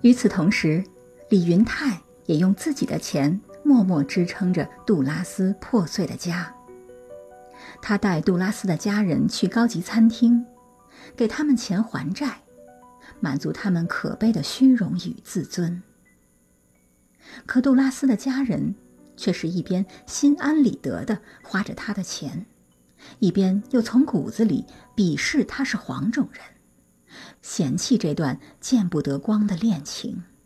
与此同时，李云泰也用自己的钱默默支撑着杜拉斯破碎的家。他带杜拉斯的家人去高级餐厅，给他们钱还债，满足他们可悲的虚荣与自尊。可杜拉斯的家人却是一边心安理得地花着他的钱，一边又从骨子里鄙视他是黄种人，嫌弃这段见不得光的恋情。